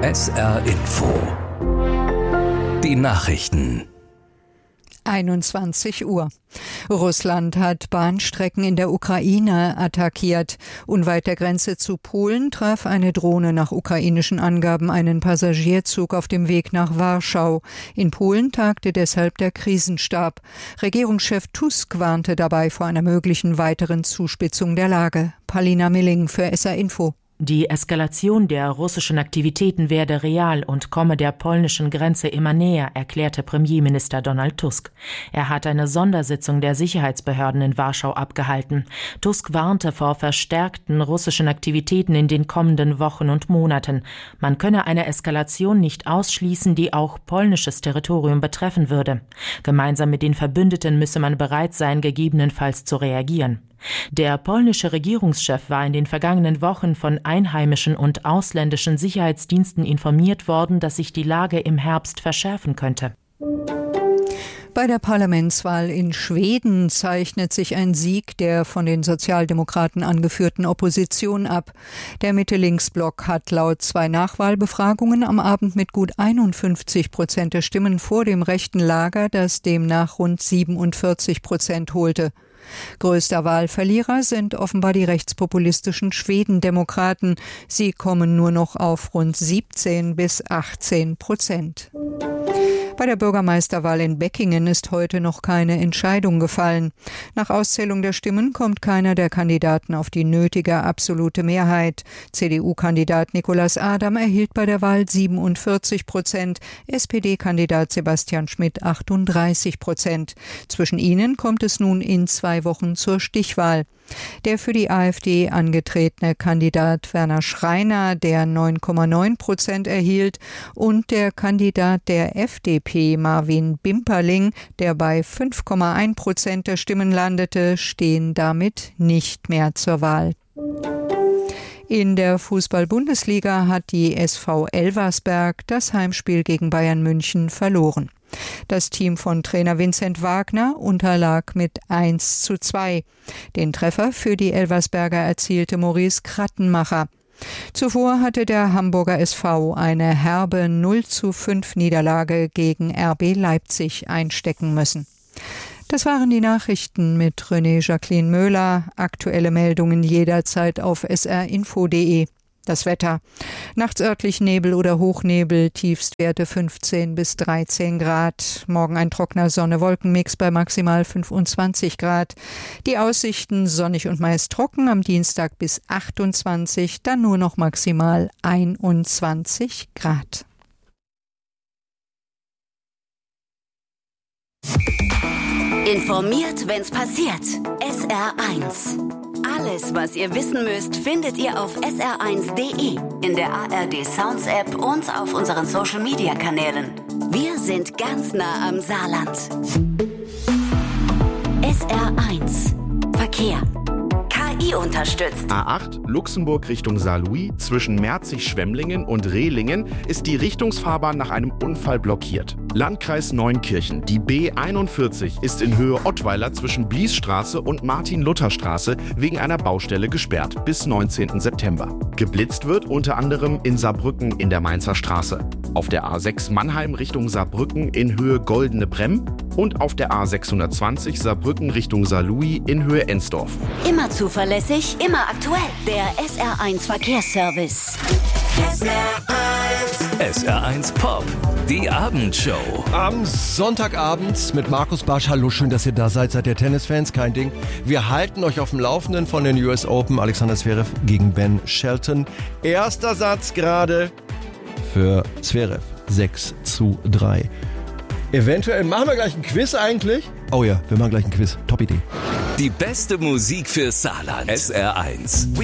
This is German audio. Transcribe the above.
SR Info. Die Nachrichten. 21 Uhr. Russland hat Bahnstrecken in der Ukraine attackiert. Unweit der Grenze zu Polen traf eine Drohne nach ukrainischen Angaben einen Passagierzug auf dem Weg nach Warschau. In Polen tagte deshalb der Krisenstab. Regierungschef Tusk warnte dabei vor einer möglichen weiteren Zuspitzung der Lage. Palina Milling für SR Info. Die Eskalation der russischen Aktivitäten werde real und komme der polnischen Grenze immer näher, erklärte Premierminister Donald Tusk. Er hat eine Sondersitzung der Sicherheitsbehörden in Warschau abgehalten. Tusk warnte vor verstärkten russischen Aktivitäten in den kommenden Wochen und Monaten. Man könne eine Eskalation nicht ausschließen, die auch polnisches Territorium betreffen würde. Gemeinsam mit den Verbündeten müsse man bereit sein, gegebenenfalls zu reagieren. Der polnische Regierungschef war in den vergangenen Wochen von einheimischen und ausländischen Sicherheitsdiensten informiert worden, dass sich die Lage im Herbst verschärfen könnte. Bei der Parlamentswahl in Schweden zeichnet sich ein Sieg der von den Sozialdemokraten angeführten Opposition ab. Der Mitte-Links-Block hat laut 2 Nachwahlbefragungen am Abend mit gut 51% der Stimmen vor dem rechten Lager, das demnach rund 47% holte. Größter Wahlverlierer sind offenbar die rechtspopulistischen Schwedendemokraten. Sie kommen nur noch auf rund 17-18%. Bei der Bürgermeisterwahl in Beckingen ist heute noch keine Entscheidung gefallen. Nach Auszählung der Stimmen kommt keiner der Kandidaten auf die nötige absolute Mehrheit. CDU-Kandidat Nicolas Adam erhielt bei der Wahl 47%, SPD-Kandidat Sebastian Schmidt 38%. Zwischen ihnen kommt es nun in 2 Wochen zur Stichwahl. Der für die AfD angetretene Kandidat Werner Schreiner, der 9,9% erhielt, und der Kandidat der FDP Marvin Bimperling, der bei 5,1% der Stimmen landete, stehen damit nicht mehr zur Wahl. In der Fußball-Bundesliga hat die SV Elversberg das Heimspiel gegen Bayern München verloren. Das Team von Trainer Vincent Wagner unterlag mit 1:2. Den Treffer für die Elversberger erzielte Maurice Krattenmacher. Zuvor hatte der Hamburger SV eine herbe 0:5 Niederlage gegen RB Leipzig einstecken müssen. Das waren die Nachrichten mit René Jacqueline Möhler. Aktuelle Meldungen jederzeit auf srinfo.de. Das Wetter. Nachts örtlich Nebel oder Hochnebel, Tiefstwerte 15 bis 13 Grad. Morgen ein trockener Sonne-Wolken-Mix bei maximal 25 Grad. Die Aussichten sonnig und meist trocken, am Dienstag bis 28, dann nur noch maximal 21 Grad. Informiert, wenn's passiert. SR1. Alles, was ihr wissen müsst, findet ihr auf sr1.de, in der ARD Sounds App und auf unseren Social Media Kanälen. Wir sind ganz nah am Saarland. SR1 Verkehr. KI unterstützt. A8 Luxemburg Richtung Saarlouis zwischen Merzig-Schwemmlingen und Rehlingen ist die Richtungsfahrbahn nach einem Unfall blockiert. Landkreis Neunkirchen. Die B41 ist in Höhe Ottweiler zwischen Bliesstraße und Martin-Luther-Straße wegen einer Baustelle gesperrt bis 19. September. Geblitzt wird unter anderem in Saarbrücken in der Mainzer Straße, auf der A6 Mannheim Richtung Saarbrücken in Höhe Goldene Bremm und auf der A620 Saarbrücken Richtung Saarlouis in Höhe Ensdorf. Immer zuverlässig, immer aktuell. Der SR1 Verkehrsservice. SR1 Pop, die Abendshow. Am Sonntagabend mit Markus Barsch. Hallo, schön, dass ihr da seid. Seid ihr Tennisfans? Kein Ding. Wir halten euch auf dem Laufenden von den US Open. Alexander Zverev gegen Ben Shelton. Erster Satz gerade für Zverev. 6:3. Eventuell machen wir gleich ein Quiz eigentlich. Oh ja, wir machen gleich ein Quiz. Top Idee. Die beste Musik für Saarland. SR1.